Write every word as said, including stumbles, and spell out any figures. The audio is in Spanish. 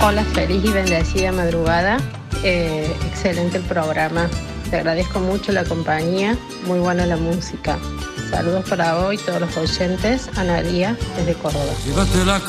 Hola, feliz y bendecida madrugada. Eh, excelente el programa. Te agradezco mucho la compañía. Muy buena la música. Saludos para hoy, todos los oyentes. Analía, desde Córdoba.